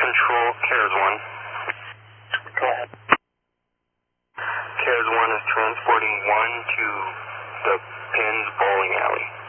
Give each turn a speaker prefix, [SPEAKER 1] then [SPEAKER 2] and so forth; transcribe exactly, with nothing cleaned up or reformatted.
[SPEAKER 1] control, CARES one.
[SPEAKER 2] Go ahead.
[SPEAKER 1] CARES one is transporting one to the Pins Bowling Alley.